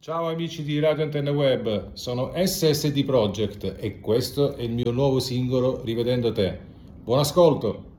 Ciao amici di Radio Antenne Web, sono SSD Project e questo è il mio nuovo singolo Rivedendo te. Buon ascolto!